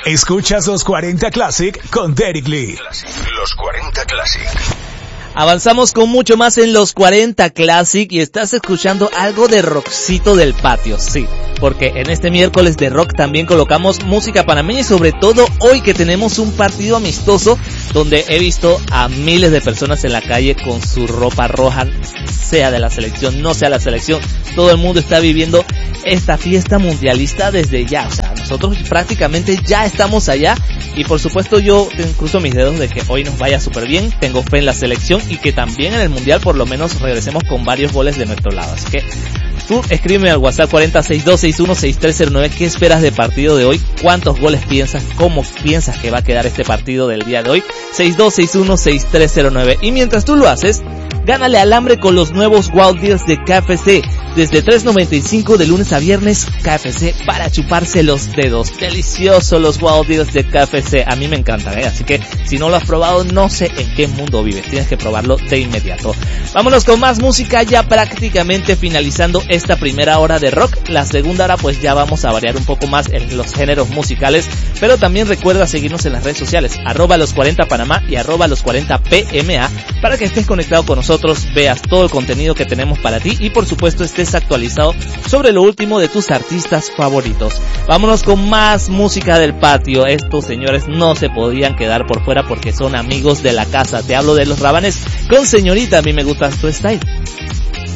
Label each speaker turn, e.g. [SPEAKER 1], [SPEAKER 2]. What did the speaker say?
[SPEAKER 1] Escuchas los 40 Classic con Derek Lee.
[SPEAKER 2] Los 40 Classic.
[SPEAKER 3] Avanzamos con mucho más en los 40 Classic y estás escuchando algo de rockcito del patio, sí, porque en este miércoles de rock también colocamos música panameña y sobre todo hoy que tenemos un partido amistoso donde he visto a miles de personas en la calle con su ropa roja, sea de la selección, no sea la selección, todo el mundo está viviendo esta fiesta mundialista desde ya, o sea, nosotros prácticamente ya estamos allá y por supuesto yo cruzo mis dedos de que hoy nos vaya súper bien, tengo fe en la selección y que también en el mundial por lo menos regresemos con varios goles de nuestro lado, así que tú escríbeme al WhatsApp 4062616309 qué esperas del partido de hoy, cuántos goles piensas, cómo piensas que va a quedar este partido del día de hoy, 62616309 y mientras tú lo haces, gánale al hambre con los nuevos Wow Deals de KFC. Desde $3.95 de lunes a viernes, KFC para chuparse los dedos. Deliciosos los Wow Deals de KFC. A mí me encantan, así que si no lo has probado, no sé en qué mundo vives. Tienes que probarlo de inmediato. Vámonos con más música, ya prácticamente finalizando esta primera hora de rock. La segunda hora pues ya vamos a variar un poco más en los géneros musicales, pero también recuerda seguirnos en las redes sociales, @los40panamá y @los40pma, para que estés conectado con nosotros, veas todo el contenido que tenemos para ti y por supuesto estés actualizado sobre lo último de tus artistas favoritos. Vámonos con más música del patio. Estos señores no se podían quedar por fuera porque son amigos de la casa. Te hablo de los Rabanes con Señorita, a mí me gusta tu style.